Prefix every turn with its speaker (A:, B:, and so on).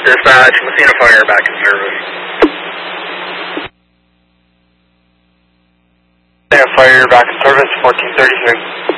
A: Dispatch, Messina Fire back in service.
B: Messina Fire back in service, 1433.